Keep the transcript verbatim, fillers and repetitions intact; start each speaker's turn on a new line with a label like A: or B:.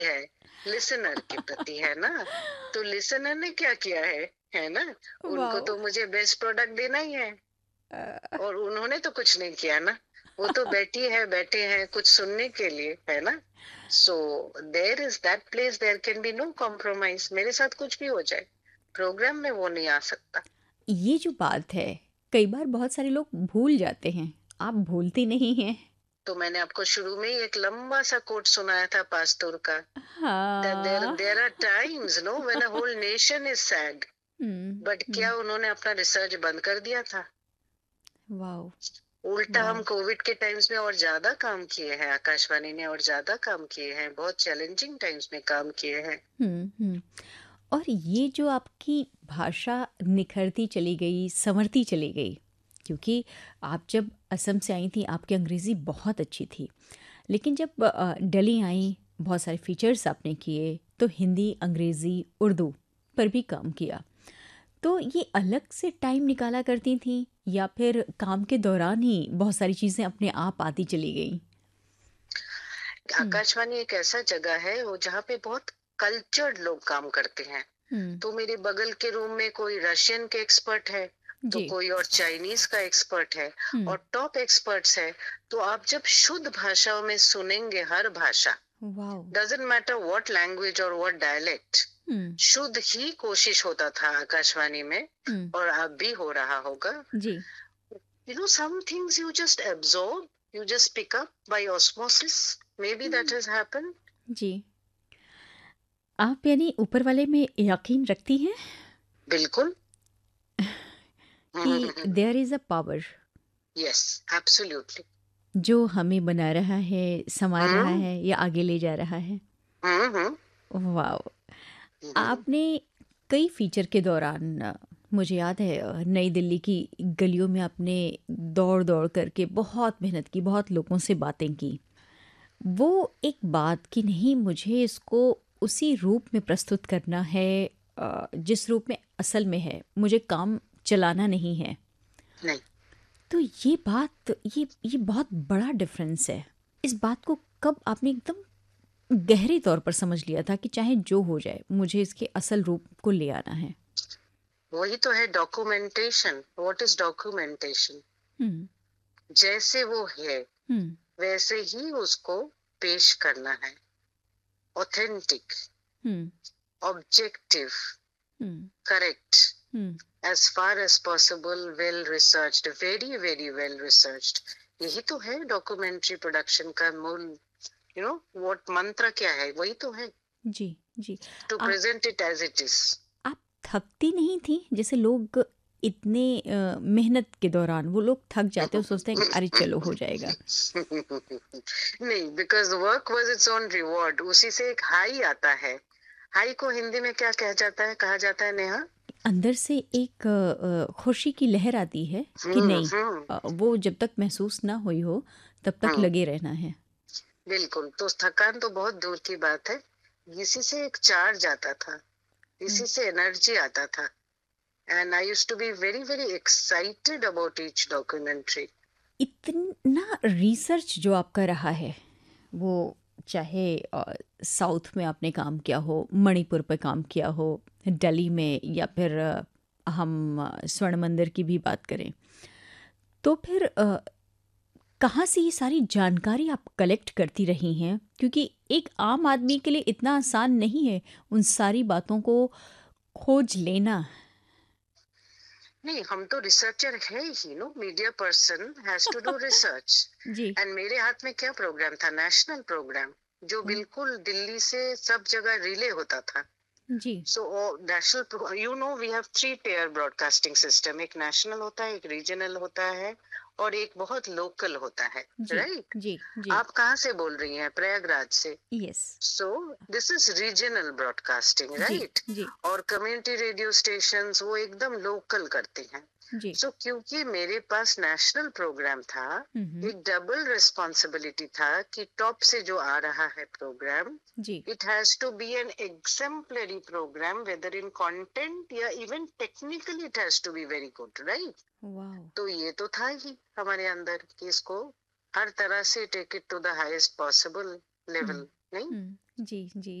A: है, लिसनर के प्रति, है ना? तो लिसनर ने क्या किया है, है ना? उनको
B: वाओ!
A: तो मुझे बेस्ट प्रोडक्ट देना ही है
B: अ,
A: और उन्होंने तो कुछ नहीं किया ना। वो तो बैठी है, बैठे हैं कुछ सुनने के लिए, है ना? So there is that place there can be no compromise, मेरे साथ कुछ भी हो जाए, प्रोग्राम में वो नहीं आ सकता।
B: ये जो बात है, कई बार बहुत सारे लोग भूल जाते हैं, आप भूलती नहीं हैं।
A: तो मैंने आपको शुरू में ही एक लंबा सा कोट सुनाया था पास्तूर का, that there
B: हाँ।
A: there are times no when a whole nation is sad,
B: hmm,
A: but
B: हुँ।
A: क्या उन्होंने अपना रिसर्च बंद कर दिया था?
B: वाओ!
A: उल्टा हम
B: वाओ!
A: कोविड के टाइम्स में और ज्यादा काम किए हैं, आकाशवाणी ने और ज्यादा काम किए हैं, बहुत चैलेंजिंग टाइम्स में काम किए हैं।
B: हुँ, हुँ। और ये जो आपकी भाषा निखरती चली गई, संवरती चली गई, क्योंकि आप जब असम से आई थीं, आपकी अंग्रेज़ी बहुत अच्छी थी। लेकिन जब अ, दिल्ली आईं, बहुत सारे फीचर्स आपने किए, तो हिंदी, अंग्रेज़ी, उर्दू पर भी काम किया। तो ये अलग से टाइम निकाला करती थीं या फिर काम के दौरान ही बहुत सारी चीज़ें अपने आप आती चली गईं? हुँ,
A: आकाशवाणी एक ऐसा जगह है वो जहाँ पे बहुत कल्चर्ड लोग काम करते हैं।
B: हुँ,
A: तो मेरे बगल के रूम में कोई रशियन के एक्सपर्ट है, तो
B: जी,
A: कोई और चाइनीज का एक्सपर्ट है
B: हुँ,
A: और टॉप एक्सपर्ट्स है। तो आप जब शुद्ध भाषाओं में सुनेंगे हर भाषा,
B: wow!
A: Doesn't matter what language और व्हाट डायलेक्ट,
B: हुँ,
A: शुद्ध ही कोशिश होता था आकाशवाणी में
B: हुँ,
A: और अब भी हो रहा होगा।
B: जी,
A: You know, some things you just absorb, you just pick up by osmosis. Maybe that
B: hmm,
A: has happened.
B: जी। आप यानी ऊपर वाले में यकीन रखती हैं
A: बिल्कुल।
B: कि there is a power
A: yes, absolutely.
B: जो हमें बना रहा है, सँवार रहा
A: हम्म
B: है या आगे ले जा रहा है?
A: हम्म हम्म
B: वाओ!
A: हम्म
B: आपने कई फीचर के दौरान अ, मुझे याद है अ, नई दिल्ली की गलियों में आपने दौड़-दौड़ करके बहुत मेहनत की, बहुत लोगों से बातें की। वो एक बात कि नहीं मुझे इसको उसी रूप में प्रस्तुत करना है अ, जिस रूप में असल में है, मुझे काम चलाना नहीं है।
A: नहीं,
B: तो ये बात ये ये बहुत बड़ा डिफ़रेंस है। इस बात को कब आपने एकदम गहरे तौर पर समझ लिया था कि चाहे जो हो जाए, मुझे इसके असल रूप को ले आना है?
A: वही तो है डॉक्यूमेंटेशन। What is documentation?
B: हुँ,
A: जैसे वो है
B: हुँ,
A: वैसे ही उसको पेश करना है। ऑथेंटिक,
B: हुँ,
A: ऑब्जेक्टिव,
B: हुँ,
A: करेक्ट,
B: हुँ।
A: as far as possible, well researched, very very well researched। यही तो है डॉक्यूमेंट्री प्रोडक्शन का मूल, यू नो व्हाट मंत्र क्या है, वही तो है,
B: जी, जी।
A: To
B: uh
A: present it as it is.
B: आप थकती नहीं थीं? जैसे लोग इतने अ, मेहनत के दौरान वो लोग थक जाते हैं और सोचते हैं कि अरे चलो हो जाएगा।
A: नहीं, because work was its own reward, उसी से एक हाई आता है। हाई को हिंदी में क्या कहा जाता है, कहा जाता है नेहा?
B: अंदर से एक अ अ, खुशी की लहर आती है कि
A: हम्म
B: नहीं
A: हम्म
B: अ, वो जब तक महसूस ना हुई हो, तब तक
A: हम्म
B: लगे रहना है।
A: बिल्कुल, तो थकान तो बहुत दूर की बात है। इसी से एक चार्ज आता था,
B: हुँ।
A: इसी से एनर्जी आता था। And I used to be very very excited about each documentary.
B: इतना रिसर्च जो आपका रहा है, वो चाहे अ, साउथ में आपने काम किया हो, मणिपुर पे काम किया हो, दिल्ली में या फिर अ, हम अ, स्वर्ण मंदिर की भी बात करें, तो फिर अ, कहाँ से ये सारी जानकारी आप कलेक्ट करती रही हैं? क्योंकि एक आम आदमी के लिए इतना आसान नहीं है उन सारी बातों को खोज लेना।
A: नहीं, हम तो रिसर्चर है ही, no media person has to do research.
B: Ji.
A: And मेरे हाथ में क्या प्रोग्राम था, नेशनल प्रोग्राम, जो
B: ओह!
A: बिल्कुल दिल्ली से सब जगह रिले होता था।
B: जी।
A: So national, you know we have three tier broadcasting system, एक नेशनल होता है, एक रीजनल होता है और एक बहुत लोकल होता है,
B: जी,
A: राइट?
B: जी, जी।
A: आप कहाँ से बोल रही हैं? प्रयागराज से।
B: Yes.
A: So this is regional broadcasting,
B: ji,
A: right?
B: जी,
A: और कम्युनिटी रेडियो स्टेशंस वो एकदम लोकल करते हैं।
B: जी।
A: सो so, क्योंकि मेरे पास नेशनल प्रोग्राम था,
B: हुँ, हुँ।
A: एक डबल रिस्पॉन्सिबिलिटी था कि टॉप से जो आ रहा है programme,
B: ji.
A: it has to be an exemplary program, whether in content या even technically it has to be very good, right?
B: Wow!
A: तो ये तो था ही हमारे अंदर कि इसको हर तरह से take it to the highest possible
B: hmm,
A: level, नहीं?
B: हुँ। जी, जी।